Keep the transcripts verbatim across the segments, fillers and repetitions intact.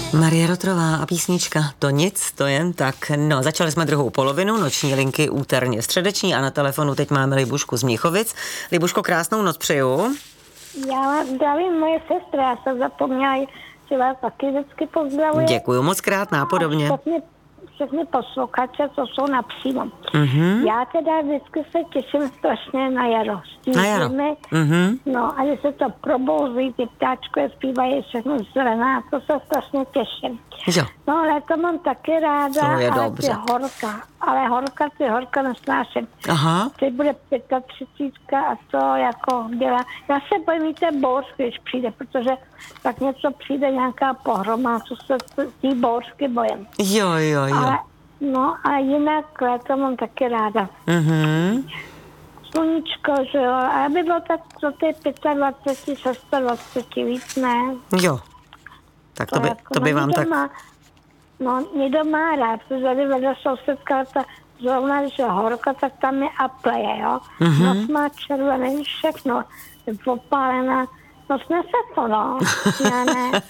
Marie Rotrová a písnička To nic, to jen tak. No, začali jsme druhou polovinu, noční linky úterně středeční a na telefonu teď máme Libušku z Mnichovic. Libuško, krásnou noc přeju. Já zdravím moje sestra, já jsem zapomněla, že vás taky vždycky pozdravuji. Děkuju moc krát, nápodobně. Všechny, všechny posluchače, co jsou napřímo. Mm-hmm. Já teda vždycky se těším strašně na jaro. Na jaro. Mm-hmm. No a když se to probouzí, ty ptáčkové zpívají všechno zelená, to se strašně těším. Jo. No ale to mám taky ráda, to je ale dobře. ty horka, ale horka, ty horka nesnáším. Aha. Teď bude třicítka a to jako dělá. Já se bojím i té bouřky, když přijde, protože tak něco přijde, nějaká pohroma, co se tý bouřky bojím. Jo, jo, jo. Ale, no a jinak léto mám taky ráda. Mhm. Sluníčko, že jo, a aby bylo tak pro ty dvacet pět, dvacet šest, víc ne. Jo. Tak to by, jako, to by no, vám tak... Má, no, někdo má rád, protože tady vedle sousedka, ta zrovna, že horka, tak tam je apleje, jo. Mhm. Noc má červený, všechno, je popálená, no snese to, no, já ne.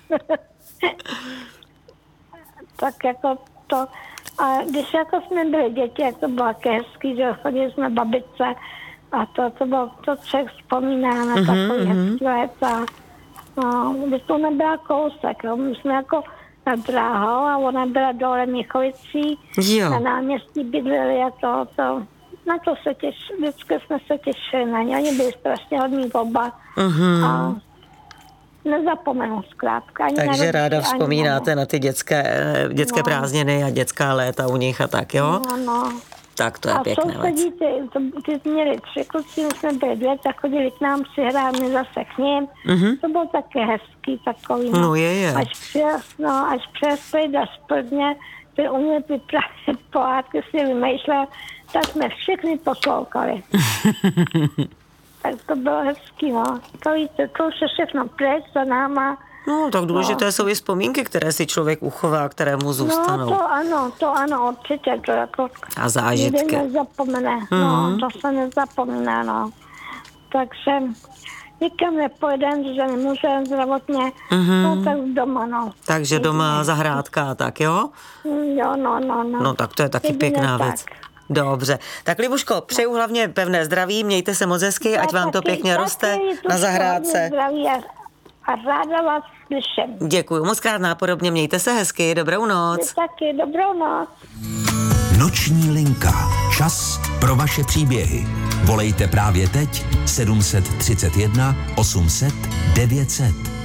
Tak jako to, a když jako jsme byli děti, jak to bylo hezký, že chodili jsme babice a to, to bylo, to člověk vzpomíná na Mhm, takový mhm. hezký léta. No, když to nebyla kousek, jo, my jsme jako na dráhou a ona byla dole Mnichovicí, Jo. na náměstí bydleli a to, to, na to se těšili, vždycky jsme se těšili na ně, oni byli strašně hodní oba Mhm. a nezapomenu zkrátka. Ani Takže na ráda rodiče, vzpomínáte ani na ty dětské, dětské No. prázdniny a dětská léta u nich a tak, jo? No, no. Tak to je A pěkné věc. sousedí, ty, ty, ty měli tři kluci, my jsme byli dvě, tak chodili k nám si hrát, my zase k ním. Mhm. To bylo také hezký takový. No je, je. Až přes, no, až přes do Plzně, ty uměli vyprávět pohádky, si vymýšlel, tak jsme všechny poslouchali. Tak to bylo hezký, no. To víte, to už je všechno pryč za náma. No, tak důležité no. jsou i vzpomínky, které si člověk uchová, které mu zůstanou. No, to ano, to ano, určitě, to jako... A zážitky. Nikdy nezapomene, Mhm. no, to se nezapomíná, no. Takže nikam nepojedem, že nemůžeme zdravotně, Mhm. no tak doma, no. Takže doma zahrádka, tak jo? Mm, Jo, no, no, no. No tak to je taky Jedině pěkná tak. věc. Dobře. Tak Libuško, přeju hlavně pevné zdraví, mějte se moc hezky, ať vám to Taky- pěkně taky roste tu na zahrádce. Zdraví a, a ráda vás slyším. Děkuju moc krát nápodobně, mějte se hezky, dobrou noc. Taky dobrou noc. Noční linka. Čas pro vaše příběhy. Volejte právě teď sedm set třicet jedna osm set devět set.